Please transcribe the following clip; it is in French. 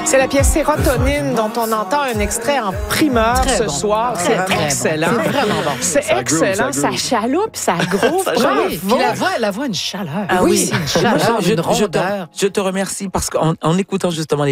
C'est la pièce Sérotonine dont on entend un extrait en primeur ce soir. C'est excellent. Bon. C'est vraiment bon. C'est excellent. Ça chaloupe, ça groove. Bravo. Puis la voix a une chaleur. Ah oui, c'est une chaleur, une rondeur. Je te remercie parce qu'en écoutant justement les